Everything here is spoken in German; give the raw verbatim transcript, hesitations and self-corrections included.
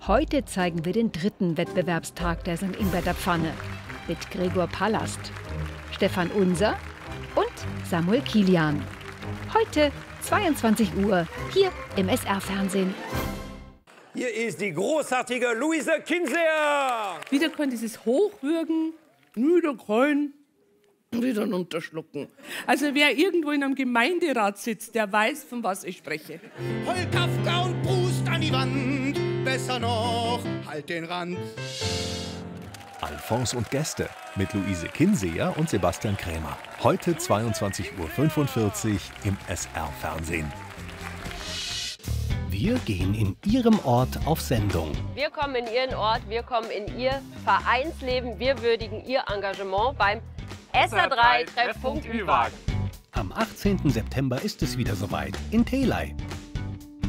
Heute zeigen wir den dritten Wettbewerbstag der Sankt Ingbert Pfanne mit Gregor Palast, Stefan Unser und Samuel Kilian. Heute zweiundzwanzig Uhr hier im S R-Fernsehen. Hier ist die großartige Luise Kinseher. Wieder kann dieses Hochwürgen, müde Kräuen, wieder runterschlucken. Also wer irgendwo in einem Gemeinderat sitzt, der weiß, von was ich spreche. Heul Kafka und Brust an die Wand, besser noch, halt den Rand. Alphons und Gäste mit Luise Kinseher und Sebastian Krämer. Heute zweiundzwanzig Uhr fünfundvierzig im S R-Fernsehen. Wir gehen in Ihrem Ort auf Sendung. Wir kommen in Ihren Ort, wir kommen in Ihr Vereinsleben, wir würdigen Ihr Engagement beim S R drei Treffpunkt Ü-Wagen. Am achtzehnten September ist es wieder soweit in Telei.